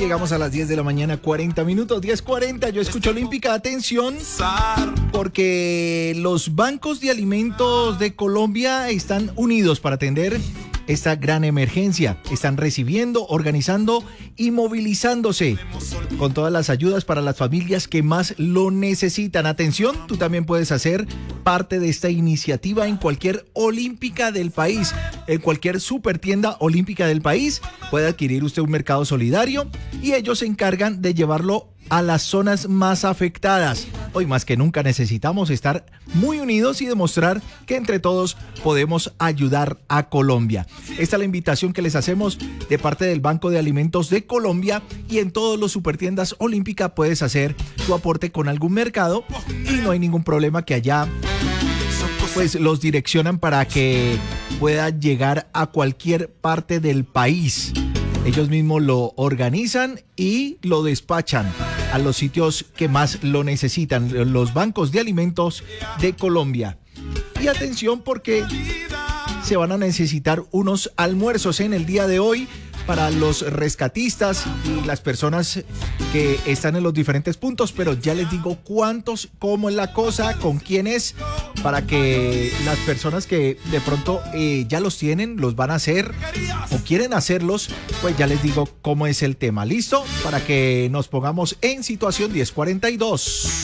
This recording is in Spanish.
llegamos a las 10 de la mañana, 40 minutos, 10:40. Yo escucho Olímpica, atención, porque los bancos de alimentos de Colombia están unidos para atender esta gran emergencia. Están recibiendo, organizando y movilizándose con todas las ayudas para las familias que más lo necesitan. Atención, tú también puedes hacer parte de esta iniciativa en cualquier Olímpica del país, en cualquier supertienda Olímpica del país. Puede adquirir usted un mercado solidario y ellos se encargan de llevarlo a las zonas más afectadas. Hoy más que nunca necesitamos estar muy unidos y demostrar que entre todos podemos ayudar a Colombia. Esta es la invitación que les hacemos de parte del Banco de Alimentos de Colombia, y en todos los supertiendas Olímpica puedes hacer tu aporte con algún mercado y no hay ningún problema, que allá pues los direccionan para que pueda llegar a cualquier parte del país. Ellos mismos lo organizan y lo despachan a los sitios que más lo necesitan, los bancos de alimentos de Colombia. Y atención, porque se van a necesitar unos almuerzos en el día de hoy para los rescatistas y las personas que están en los diferentes puntos, pero ya les digo cuántos, cómo es la cosa, con quién es, para que las personas que de pronto ya los tienen, los van a hacer o quieren hacerlos, pues ya les digo cómo es el tema. ¿Listo? Para que nos pongamos en situación. 10:42.